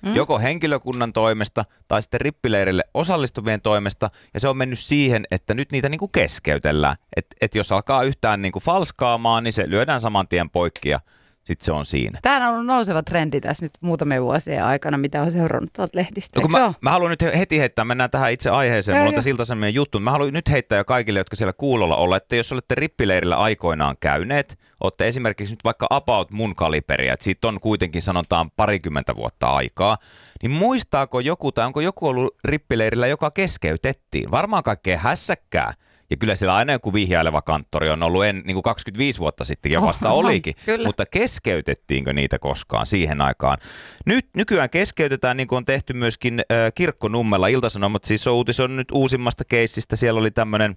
joko henkilökunnan toimesta tai sitten rippileirille osallistuvien toimesta, ja se on mennyt siihen, että nyt niitä niinku keskeytellään. Että jos alkaa yhtään niinku falskaamaan, niin se lyödään saman tien poikki ja sitten se on siinä. Tämä on ollut nouseva trendi tässä nyt muutamia vuosien aikana, mitä on seurannut tuolta lehdistä. No, mä haluan nyt heti heittää, mennään tähän itse aiheeseen, mulla on tässä iltaisemmin juttu. Mä haluan nyt heittää jo kaikille, jotka siellä kuulolla olla, että jos olette rippileirillä aikoinaan käyneet, olette esimerkiksi nyt vaikka about mun kaliberia, että siitä on kuitenkin sanotaan 20 vuotta aikaa, niin muistaako joku tai onko joku ollut rippileirillä, joka keskeytettiin? Varmaan kaikkea hässäkkää. Ja kyllä siellä aina joku vihjaileva kanttori on ollut niin kuin 25 vuotta sitten ja vasta olikin. Mutta keskeytettiinkö niitä koskaan siihen aikaan? Nykyään keskeytetään, niin kuin on tehty myöskin Kirkkonummella. Ilta-Sanomat siis on uutisoinut nyt uusimmasta keissistä. Siellä oli tämmöinen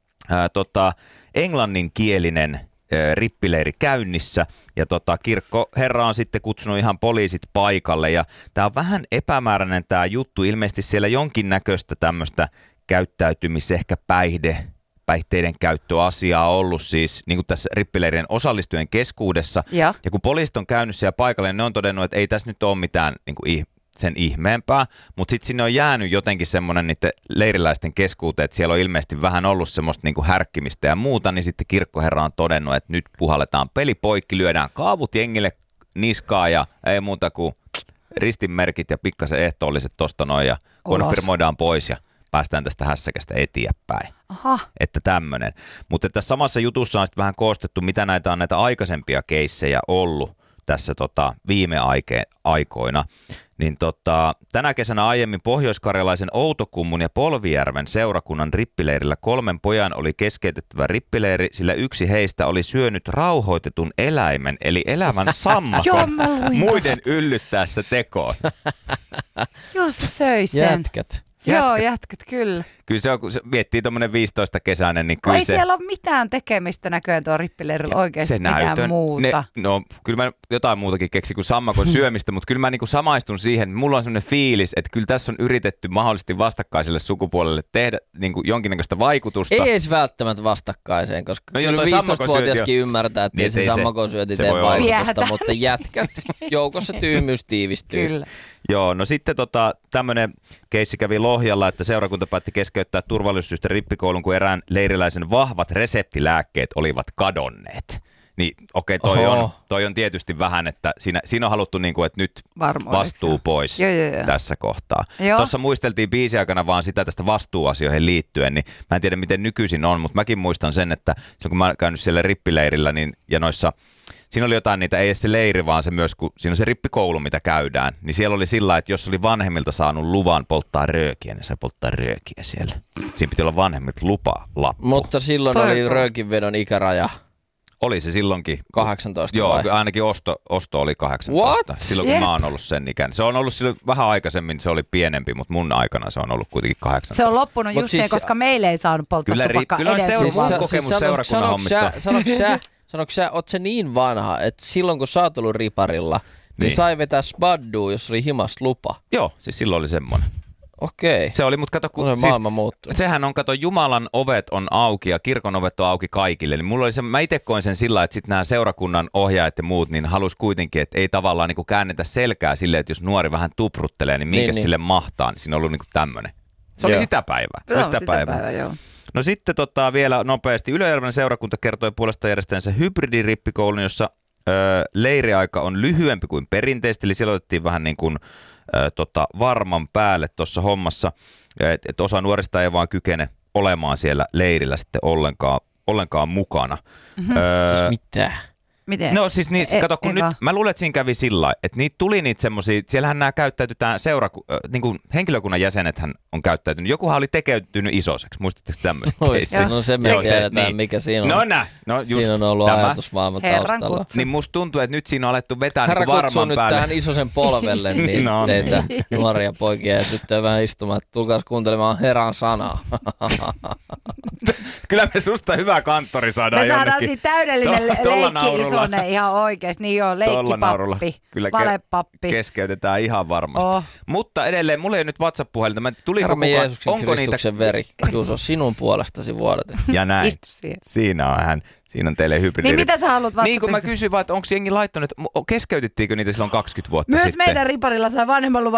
englanninkielinen rippileiri käynnissä ja kirkkoherra on sitten kutsunut ihan poliisit paikalle. Ja tämä on vähän epämääräinen tämä juttu. Ilmeisesti siellä jonkinnäköistä tämmöistä käyttäytymis- ehkä päihteiden käyttöasiaa ollut siis niin kuin tässä rippileirien osallistujien keskuudessa. Ja kun poliisit on käynyt siellä paikalle, niin ne on todennut, että ei tässä nyt ole mitään niin kuin sen ihmeempää, mutta sitten sinne on jäänyt jotenkin semmoinen niiden leiriläisten keskuuteen, että siellä on ilmeisesti vähän ollut semmoista niin kuin härkkimistä ja muuta, niin sitten kirkkoherra on todennut, että nyt puhalletaan peli poikki, lyödään kaavut jengille niskaa ja ei muuta kuin ristinmerkit ja pikkasen ehtoolliset tosta noin ja konfirmoidaan pois ja päästään tästä hässäkästä eteenpäin. Aha. Että tämmöinen. Mutta tässä samassa jutussa on sitten vähän koostettu, mitä näitä on näitä aikaisempia keissejä ollut tässä viime aikoina. Niin tänä kesänä aiemmin pohjoiskarjalaisen Outokummun ja Polvijärven seurakunnan rippileirillä 3 pojan oli keskeytettävä rippileiri, sillä yksi heistä oli syönyt rauhoitetun eläimen, eli elävän sammakon muiden yllyttäessä tekoon. Joo, se söi sen. Jätkät. Joo, jätkät, kyllä. Kyllä se on, kun se miettii tuommoinen 15-kesäinen, niin kyllä ei siellä ole mitään tekemistä näköjään tuo rippileirillä oikeasti mitään muuta. Kyllä mä jotain muutakin keksin kuin sammakon syömistä, mutta kyllä mä niinku samaistun siihen, että mulla on semmoinen fiilis, että kyllä tässä on yritetty mahdollisesti vastakkaiselle sukupuolelle tehdä niinku jonkinnäköistä vaikutusta. Ei edes välttämättä vastakkaiseen, koska no, kyllä 15-vuotiaskin ymmärtää, että niin, se sammakon syönti tee vaikutusta, mutta jätkät joukossa tyhmyys tiivistyy. Kyllä. Joo, no sitten tämmöinen keissi kävi Lohjalla, että seurakunta päätti keskeyttää turvallisuussyistä rippikoulun, kun erään leiriläisen vahvat reseptilääkkeet olivat kadonneet. Niin okei, toi on tietysti vähän, että siinä on haluttu, niin kuin, että nyt vastuu pois tässä kohtaa. Tuossa muisteltiin biisin aikana vaan sitä tästä vastuuasioihin liittyen, niin mä en tiedä miten nykyisin on, mutta mäkin muistan sen, että silloin kun mä oon käynyt siellä rippileirillä niin, ja noissa siinä oli jotain niitä, ei edes se leiri, vaan se myös, kun siinä on se rippikoulu, mitä käydään, niin siellä oli sillä, että jos oli vanhemmilta saanut luvan polttaa röökiä, niin sai polttaa röökiä siellä. Siinä piti olla vanhemmilta lappu. Mutta silloin oli röökinvedon ikäraja. Oli se silloinkin. 18 Joo, vai? ainakin osto oli 18. What? Silloin kun mä oon ollut sen ikäinen. Se on ollut silloin vähän aikaisemmin, se oli pienempi, mutta mun aikana se on ollut kuitenkin 18. Se on loppunut just se, koska meille ei saanut polttaa tupakkaa edes. Kyllä on mun kokemus seurakunnan hommista. Sanoitko sä, oot se niin vanha, että silloin kun sä oot ollut riparilla, niin sai vetää spaddua, jos oli himas lupa? Joo, siis silloin oli semmoinen. Okei. Se oli, mutta kato, kun maailma muuttui. Sehän on, kato, Jumalan ovet on auki ja kirkon ovet on auki kaikille. Niin mulla oli se, mä itse koin sen sillä, että sitten nämä seurakunnan ohjaajat ja muut, niin halus kuitenkin, että ei tavallaan niin kuin käännetä selkää silleen, että jos nuori vähän tupruttelee, niin minkä sille mahtaa, niin siinä on ollut niin kuin tämmöinen. Se oli sitä päivää. Se oli sitä päivää, joo. No sitten vielä nopeasti. Ylöjärven seurakunta kertoi puolesta järjestänsä hybridirippikoulun, jossa leiriaika on lyhyempi kuin perinteisesti, eli siellä otettiin vähän niin kuin varman päälle tuossa hommassa, että osa nuorista ei vaan kykene olemaan siellä leirillä sitten ollenkaan mukana. Siis mitä? Miten? No siis kato, kun nyt, mä luulen, että siinä kävi sillä lailla, että tuli niitä semmosia, siellähän nämä käyttäytytään niin kuin henkilökunnan jäsenethän on käyttäytynyt. Jokuhan oli tekeytynyt isoiseksi, muistatteko tämmöistä keissiä? No se me tiedetään, mikä siinä on. Siinä on ollut ajatusmaailman taustalla. Niin musta tuntuu, että nyt siinä on alettu vetää Herra niin varman nyt päälle. tähän isosen polvelle, niin teitä nuoria poikia ja tyttöjä vähän istumaan, että tulkaas kuuntelemaan Herran sanaa. Kyllä me susta hyvä kanttori saadaan jonnekin. Me saadaan siitä täydellinen leikki isonen ihan oikeesti. Niin joo, leikkipappi, valepappi. Keskeytetään ihan varmasti. Mutta edelleen, mulla ei nyt WhatsApp-puhelinta. Herramme Jeesuksen Kristuksen veri. Juuso, sinun puolestasi vuodatettu. Ja näin. Istu siihen. Siinä on teille hybridi. Niin mitä sä haluat WhatsAppista? Niin kun mä kysyin vaan, että onko jengi laittanut, että keskeytettiinkö niitä silloin 20 vuotta myös sitten? Myös meidän riparilla sai vanhemman luvan